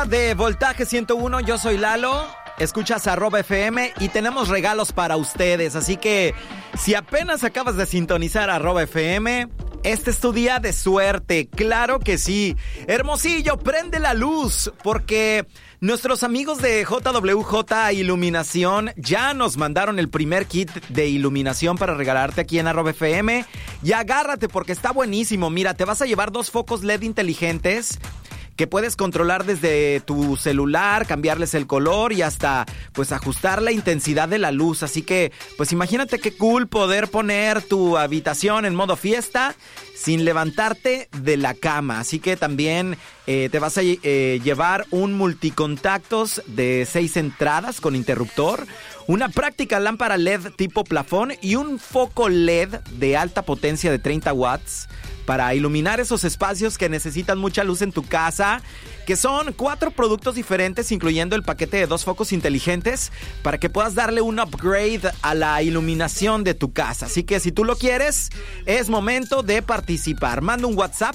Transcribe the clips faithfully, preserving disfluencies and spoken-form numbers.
De Voltaje ciento uno, yo soy Lalo, escuchas arroba F M y tenemos regalos para ustedes, así que si apenas acabas de sintonizar arroba F M, este es tu día de suerte, claro que sí. Hermosillo, prende la luz, porque nuestros amigos de J W J Iluminación ya nos mandaron el primer kit de iluminación para regalarte aquí en arroba F M. Y agárrate porque está buenísimo. Mira, te vas a llevar dos focos L E D inteligentes que puedes controlar desde tu celular, cambiarles el color y hasta pues ajustar la intensidad de la luz. Así que pues imagínate qué cool poder poner tu habitación en modo fiesta sin levantarte de la cama. Así que también eh, te vas a eh, llevar un multicontactos de seis entradas con interruptor, una práctica lámpara L E D tipo plafón y un foco L E D de alta potencia de treinta watts para iluminar esos espacios que necesitan mucha luz en tu casa, que son cuatro productos diferentes, incluyendo el paquete de dos focos inteligentes, para que puedas darle un upgrade a la iluminación de tu casa. Así que si tú lo quieres, es momento de participar. Manda un WhatsApp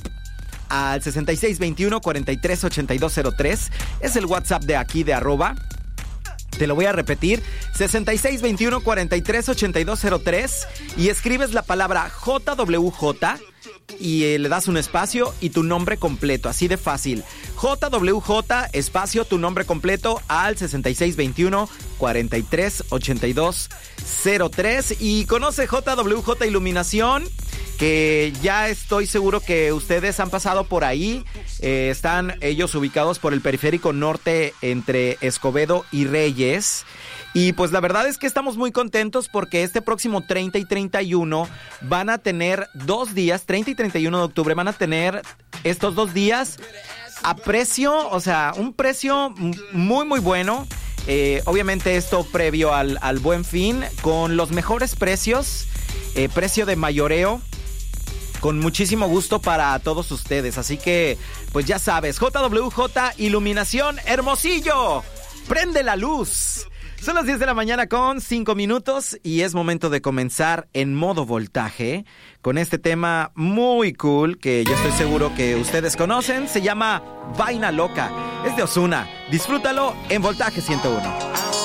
al sesenta y seis veintiuno cuarenta y tres ochenta y dos cero tres. Es el WhatsApp de aquí de arroba. Te lo voy a repetir, sesenta y seis veintiuno cuarenta y tres ochenta y dos cero tres, y escribes la palabra J W J y eh, le das un espacio y tu nombre completo, así de fácil. J W J, espacio, tu nombre completo al sesenta y seis veintiuno cuarenta y tres ochenta y dos cero tres, y conoce J W J Iluminación, que ya estoy seguro que ustedes han pasado por ahí. Eh, están ellos ubicados por el periférico norte entre Escobedo y Reyes. Y pues la verdad es que estamos muy contentos porque este próximo treinta y treinta y uno van a tener dos días, treinta y treinta y uno de octubre, van a tener estos dos días a precio, o sea, un precio muy muy bueno. Eh, obviamente esto previo al, al Buen Fin, con los mejores precios, eh, precio de mayoreo, con muchísimo gusto para todos ustedes. Así que, pues ya sabes, J W J Iluminación Hermosillo, prende la luz. Son las diez de la mañana con cinco minutos y es momento de comenzar en modo voltaje con este tema muy cool que yo estoy seguro que ustedes conocen. Se llama Vaina Loca. Es de Ozuna. Disfrútalo en Voltaje ciento uno.